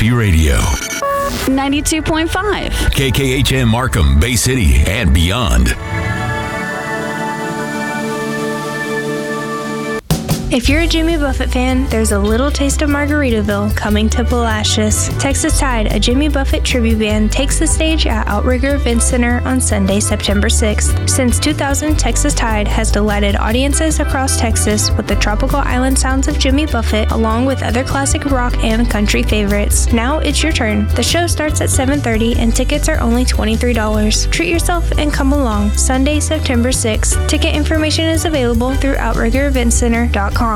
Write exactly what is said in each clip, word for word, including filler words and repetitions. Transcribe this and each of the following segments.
Happy Radio. ninety-two point five. K K H M Markham, Bay City, and beyond. If you're a Jimmy Buffett fan, there's a little taste of Margaritaville coming to Palacios. Texas Tide, a Jimmy Buffett tribute band, takes the stage at Outrigger Event Center on Sunday, September sixth. Since two thousand, Texas Tide has delighted audiences across Texas with the tropical island sounds of Jimmy Buffett, along with other classic rock and country favorites. Now it's your turn. The show starts at seven thirty and tickets are only twenty-three dollars. Treat yourself and come along. Sunday, September sixth. Ticket information is available through outrigger event center dot com.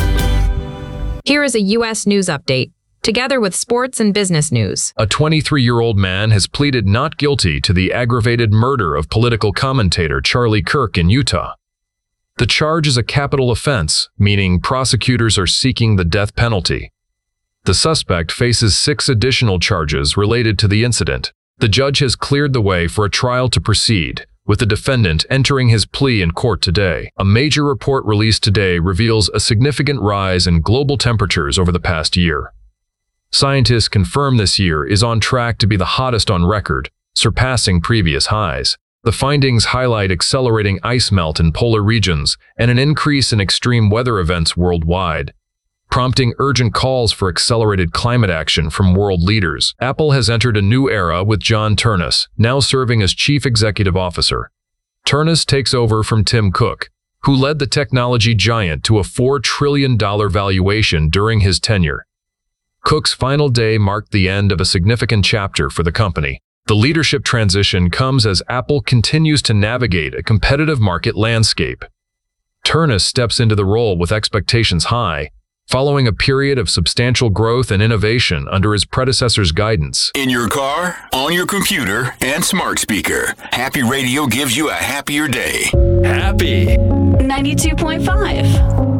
Here is a U S news update, together with sports and business news. A twenty-three-year-old man has pleaded not guilty to the aggravated murder of political commentator Charlie Kirk in Utah. The charge is a capital offense, meaning prosecutors are seeking the death penalty. The suspect faces six additional charges related to the incident. The judge has cleared the way for a trial to proceed, with the defendant entering his plea in court today. A major report released today reveals a significant rise in global temperatures over the past year. Scientists confirm this year is on track to be the hottest on record, surpassing previous highs. The findings highlight accelerating ice melt in polar regions and an increase in extreme weather events worldwide, prompting urgent calls for accelerated climate action from world leaders. Apple has entered a new era with John Ternus, now serving as Chief Executive Officer. Ternus takes over from Tim Cook, who led the technology giant to a four trillion dollars valuation during his tenure. Cook's final day marked the end of a significant chapter for the company. The leadership transition comes as Apple continues to navigate a competitive market landscape. Ternus steps into the role with expectations high, following a period of substantial growth and innovation under his predecessor's guidance. In your car, on your computer, and smart speaker, Happy Radio gives you a happier day. Happy ninety-two point five.